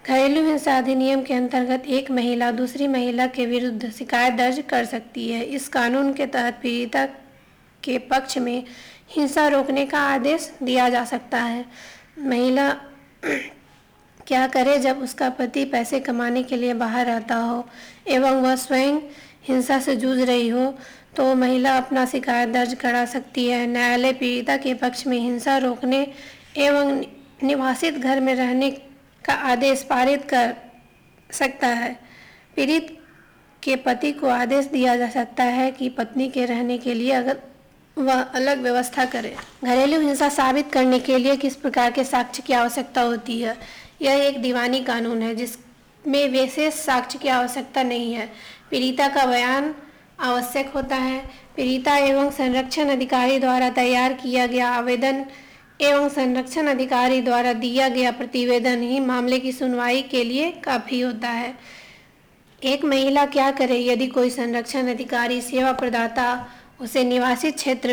घरेलू हिंसा अधिनियम के अंतर्गत एक महिला दूसरी महिला के विरुद्ध शिकायत दर्ज कर सकती है। इस कानून के तहत पीड़िता के पक्ष में हिंसा रोकने का आदेश दिया जा सकता है। महिला क्या करे जब उसका पति पैसे कमाने के लिए बाहर रहता हो एवं वह स्वयं हिंसा से जूझ रही हो, तो महिला अपना शिकायत दर्ज करा सकती है। न्यायालय पीड़िता के पक्ष में हिंसा रोकने एवं निवासित घर में रहने का आदेश पारित कर सकता है। पीड़ित के पति को आदेश दिया जा सकता है कि पत्नी के रहने के लिए अगर वह अलग व्यवस्था करे। घरेलू हिंसा साबित करने के लिए किस प्रकार के साक्ष्य की आवश्यकता होती है? यह एक दीवानी कानून है जिसमें विशेष साक्ष्य की आवश्यकता नहीं है। पीड़िता का बयान आवश्यक होता है। पीड़िता एवं संरक्षण अधिकारी द्वारा तैयार किया गया आवेदन एवं संरक्षण अधिकारी द्वारा दिया गया प्रतिवेदन ही मामले की सुनवाई के लिए काफी होता है। एक महिला क्या करे यदि कोई संरक्षण अधिकारी सेवा प्रदाता उसके निवासित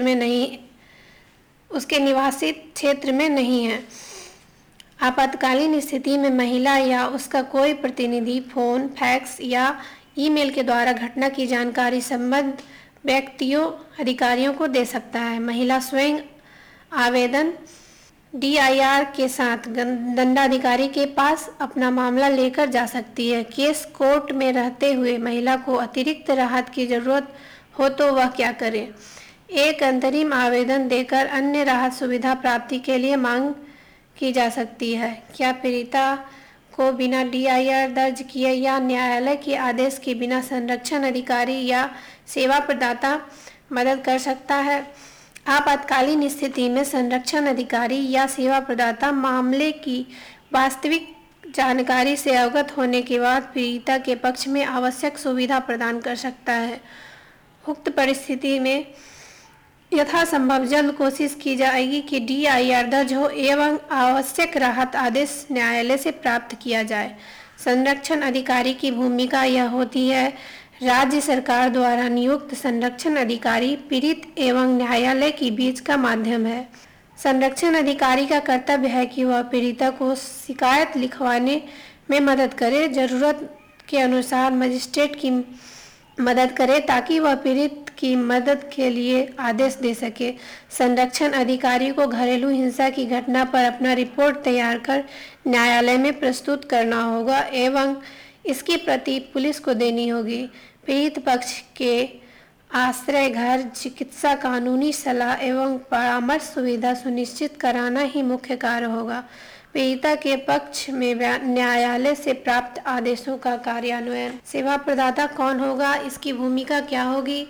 क्षेत्र में नहीं है। आपातकालीन स्थिति में महिला या उसका कोई प्रतिनिधि फोन, फैक्स या ईमेल के द्वारा घटना की जानकारी संबद्ध व्यक्तियों, अधिकारियों को दे सकता है। महिला स्वयं आवेदन DIR के साथ दंडाधिकारी के पास अपना मामला लेकर जा सकती है। केस कोर्ट में रहते हुए महिला को अतिरिक्त राहत की जरूरत हो तो वह क्या करे? एक अंतरिम आवेदन देकर अन्य राहत सुविधा प्राप्ति के लिए मांग की जा सकती है। क्या पीड़िता को बिना DIR दर्ज किए या न्यायालय के आदेश के बिना संरक्षण अधिकारी या सेवा प्रदाता मदद कर सकता है? आपातकालीन स्थिति में संरक्षण अधिकारी या सेवा प्रदाता मामले की वास्तविक जानकारी से अवगत होने के बाद पीड़िता के पक्ष में आवश्यक सुविधा प्रदान कर सकता है। उक्त परिस्थिति में यथासंभव जल्द कोशिश की जाएगी कि DIR दर्ज हो एवं आवश्यक राहत आदेश न्यायालय से प्राप्त किया जाए। संरक्षण अधिकारी की भूमिका यह होती है, राज्य सरकार द्वारा नियुक्त संरक्षण अधिकारी पीड़ित एवं न्यायालय के बीच का माध्यम है। संरक्षण अधिकारी का कर्तव्य है कि वह पीड़िता को शिकायत लिखवाने में मदद करे, जरूरत के अनुसार मजिस्ट्रेट की मदद करे ताकि वह पीड़ित की मदद के लिए आदेश दे सके। संरक्षण अधिकारी को घरेलू हिंसा की घटना पर अपना रिपोर्ट तैयार कर न्यायालय में प्रस्तुत करना होगा एवं इसकी प्रति पुलिस को देनी होगी। पीड़ित पक्ष के आश्रय घर, चिकित्सा, कानूनी सलाह एवं परामर्श सुविधा सुनिश्चित कराना ही मुख्य कार्य होगा। पीड़िता के पक्ष में न्यायालय से प्राप्त आदेशों का कार्यान्वयन। सेवा प्रदाता कौन होगा? इसकी भूमिका क्या होगी?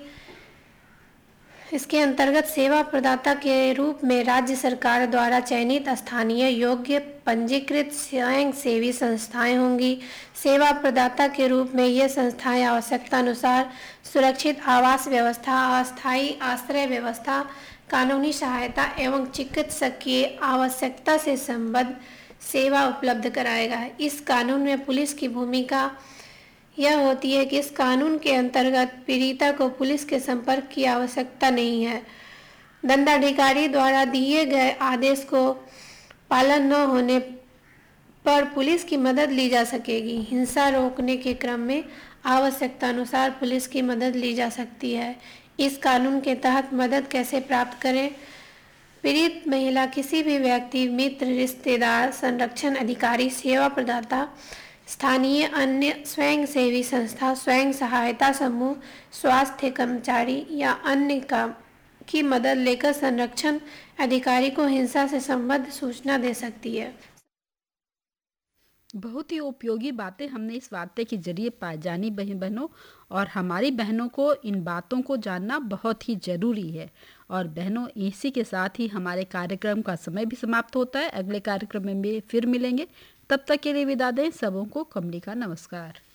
इसके अंतर्गत सेवा प्रदाता के रूप में राज्य सरकार द्वारा चयनित स्थानीय योग्य पंजीकृत स्वयंसेवी संस्थाएं होंगी। सेवा प्रदाता के रूप में ये संस्थाएं आवश्यकता अनुसार सुरक्षित आवास व्यवस्था, अस्थायी आश्रय व्यवस्था, कानूनी सहायता एवं चिकित्सकीय आवश्यकता से संबद्ध सेवा उपलब्ध कराएगा। इस कानून में पुलिस की भूमिका यह होती है कि इस कानून के अंतर्गत पीड़िता को पुलिस के संपर्क की आवश्यकता नहीं है। दंडाधिकारी द्वारा दिए गए आदेश को पालन न होने पर पुलिस की मदद ली जा सकेगी। हिंसा रोकने के क्रम में आवश्यकता अनुसार पुलिस की मदद ली जा सकती है। इस कानून के तहत मदद कैसे प्राप्त करें? पीड़ित महिला किसी भी व्यक्ति, मित्र, रिश्तेदार, संरक्षण अधिकारी, सेवा प्रदाता, स्थानीय अन्य स्वयंसेवी संस्था, स्वयं सहायता समूह, स्वास्थ्य कर्मचारी या अन्य की मदद लेकर संरक्षण अधिकारी को हिंसा से संबद्ध सूचना दे सकती है। बहुत ही उपयोगी बातें हमने इस वार्ता के जरिए जानी बहनों, और हमारी बहनों को इन बातों को जानना बहुत ही ज़रूरी है। और बहनों, इसी के साथ ही हमारे कार्यक्रम का समय भी समाप्त होता है। अगले कार्यक्रम में फिर मिलेंगे, तब तक के लिए विदा दें सबों को। कमली का नमस्कार।